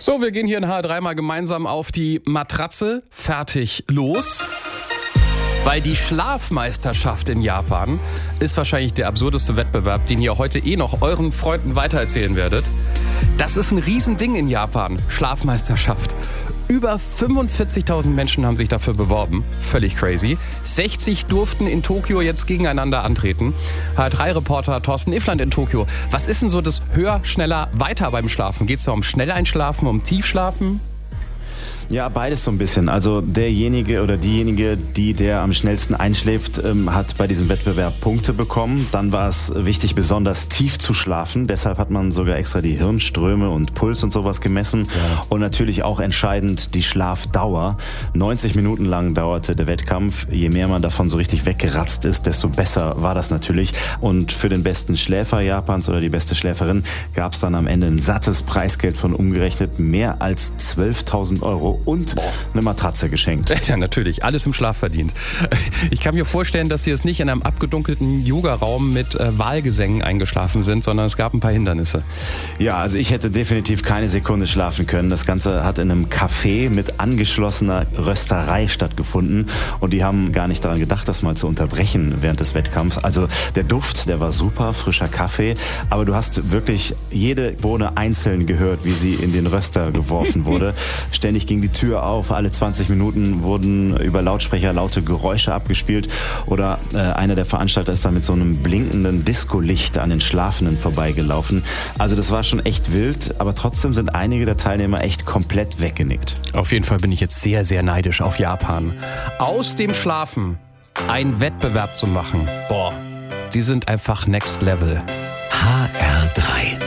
So, wir gehen hier in HR3 mal gemeinsam auf die Matratze. Fertig, los. Weil die Schlafmeisterschaft in Japan ist wahrscheinlich der absurdeste Wettbewerb, den ihr heute noch euren Freunden weitererzählen werdet. Das ist ein Riesending in Japan, Schlafmeisterschaft. Über 45.000 Menschen haben sich dafür beworben. Völlig crazy. 60 durften in Tokio jetzt gegeneinander antreten. HR3-Reporter Thorsten Iffland in Tokio. Was ist denn so das höher, schneller, weiter beim Schlafen? Geht es da um Schnelleinschlafen, um Tiefschlafen? Ja, beides so ein bisschen. Also derjenige oder diejenige, der am schnellsten einschläft, hat bei diesem Wettbewerb Punkte bekommen. Dann war es wichtig, besonders tief zu schlafen. Deshalb hat man sogar extra die Hirnströme und Puls und sowas gemessen. Ja. Und natürlich auch entscheidend die Schlafdauer. 90 Minuten lang dauerte der Wettkampf. Je mehr man davon so richtig weggeratzt ist, desto besser war das natürlich. Und für den besten Schläfer Japans oder die beste Schläferin gab es dann am Ende ein sattes Preisgeld von umgerechnet mehr als 12.000 Euro. Und eine Matratze geschenkt. Ja, natürlich. Alles im Schlaf verdient. Ich kann mir vorstellen, dass Sie jetzt nicht in einem abgedunkelten Yogaraum mit Wahlgesängen eingeschlafen sind, sondern es gab ein paar Hindernisse. Ja, also ich hätte definitiv keine Sekunde schlafen können. Das Ganze hat in einem Café mit angeschlossener Rösterei stattgefunden. Und die haben gar nicht daran gedacht, das mal zu unterbrechen während des Wettkampfs. Also der Duft, der war super, frischer Kaffee. Aber du hast wirklich jede Bohne einzeln gehört, wie sie in den Röster geworfen wurde. Ständig ging die Tür auf, alle 20 Minuten wurden über Lautsprecher laute Geräusche abgespielt oder einer der Veranstalter ist da mit so einem blinkenden Discolicht an den Schlafenden vorbeigelaufen. Also das war schon echt wild, aber trotzdem sind einige der Teilnehmer echt komplett weggenickt. Auf jeden Fall bin ich jetzt sehr, sehr neidisch auf Japan. Aus dem Schlafen einen Wettbewerb zu machen, die sind einfach next level. HR3